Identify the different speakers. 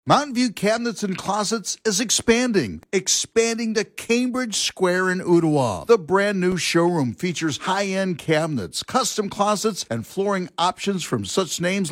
Speaker 1: Mountain View Cabinets and Closets is expanding to Cambridge Square in Ottawa. The brand new showroom features high-end cabinets, custom closets, and flooring options from such names